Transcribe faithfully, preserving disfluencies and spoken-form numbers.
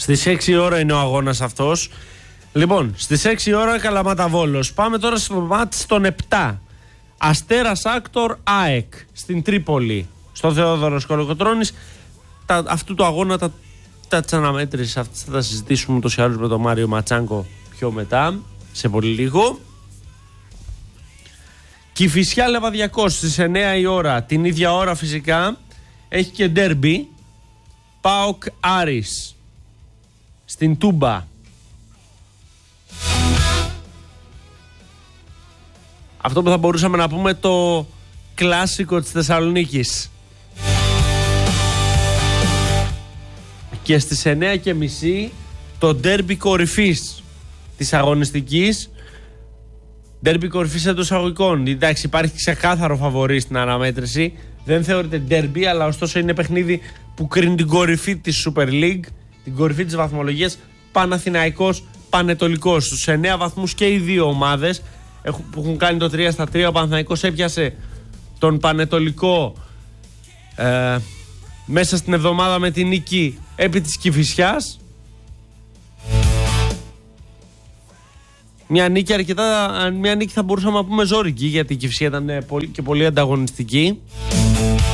Στις έξι η ώρα είναι ο αγώνας αυτός. Λοιπόν, στις έξι η ώρα Καλαμάτα Βόλος. Πάμε τώρα στο μάτς των επτά. Αστέρας Άκτορ ΑΕΚ στην Τρίπολη, στο Θεόδωρος Κολοκοτρώνης. Τα, αυτού του αγώνα τα, τα της αναμέτρησης θα τα συζητήσουμε ούτως ή άλλως με τον Μάριο Ματσάνκο πιο μετά, σε πολύ λίγο. Κηφισιά Λεβαδιακός στις εννιά η ώρα. Την ίδια ώρα φυσικά έχει και ντέρμπι. ΠΑΟΚ Άρης στην Τούμπα. Αυτό που θα μπορούσαμε να πούμε το κλάσικο της Θεσσαλονίκης. Και στις εννιά και μισή το ντέρμπι κορυφής της αγωνιστικής. Ντέρμπι κορυφής εντός αγωγικών. Εντάξει, υπάρχει ξεκάθαρο φαβορί στην αναμέτρηση. Δεν θεωρείται ντέρμπι, αλλά ωστόσο είναι παιχνίδι που κρίνει την κορυφή της Super League, την κορυφή της βαθμολογίας. Παναθηναϊκός Πανετολικός. Στους εννιά βαθμούς και οι δύο ομάδες που έχουν κάνει το τρία στα τρία. Ο Παναθηναϊκός έπιασε τον Πανετολικό ε, μέσα στην εβδομάδα με την νίκη επί της Κηφισιάς. Μια νίκη αρκετά, μια νίκη θα μπορούσαμε να πούμε ζώρικη, γιατί η Κηφισιά ήταν πολύ, και πολύ ανταγωνιστική.